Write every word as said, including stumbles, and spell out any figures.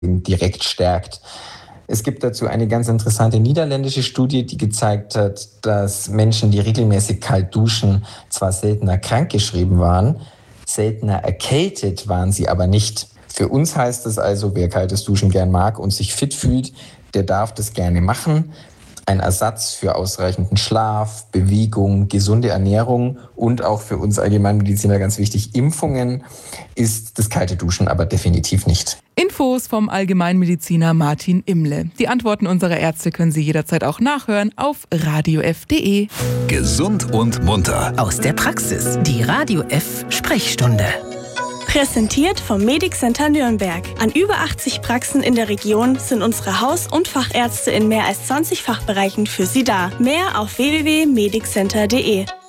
direkt stärkt. Es gibt dazu eine ganz interessante niederländische Studie, die gezeigt hat, dass Menschen, die regelmäßig kalt duschen, zwar seltener krankgeschrieben waren, seltener erkältet waren sie aber nicht. Für uns heißt es also, wer kaltes Duschen gern mag und sich fit fühlt, der darf das gerne machen. Ein Ersatz für ausreichenden Schlaf, Bewegung, gesunde Ernährung und auch für uns Allgemeinmediziner ganz wichtig, Impfungen, ist das kalte Duschen aber definitiv nicht. Infos vom Allgemeinmediziner Martin Imle. Die Antworten unserer Ärzte können Sie jederzeit auch nachhören auf radio f punkt de. Gesund und munter. Aus der Praxis, die Radio F Sprechstunde. Präsentiert vom Medic Center Nürnberg. An über achtzig Praxen in der Region sind unsere Haus- und Fachärzte in mehr als zwanzig Fachbereichen für Sie da. Mehr auf w w w punkt medic center punkt de.